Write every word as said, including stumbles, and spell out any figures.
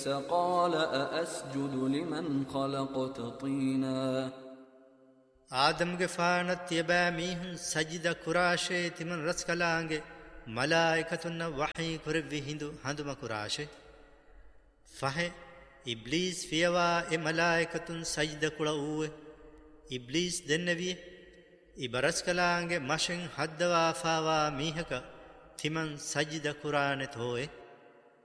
قال أأسجد لمن خلقت طينا آدم کے فانت یبا میہن سجدہ کراشے تمن رس کلانگے ملائکتن وحی کروی ہندو ہندم کراشے فہے ابلیس فیوا اے ملائکتن سجدہ کڑاوے ابلیس دنوی ابرس کلانگے مشن حدوا فاوا میہکا تمن سجدہ کرانت ہوئے